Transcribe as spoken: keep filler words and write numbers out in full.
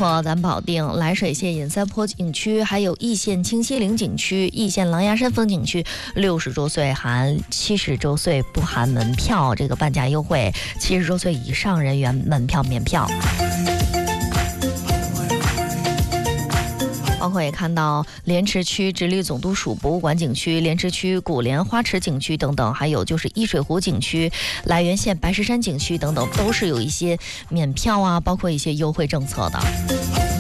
括咱保定涞水县隐三坡景区，还有易县清溪岭景区、易县狼牙山风景区，六十周岁含七十周岁不含门票这个半价优惠，七十周岁以上人员门票免票。包括也看到莲池区直隶总督署博物馆景区、莲池区古莲花池景区等等，还有就是易水湖景区、涞源县白石山景区等等，都是有一些免票啊，包括一些优惠政策的。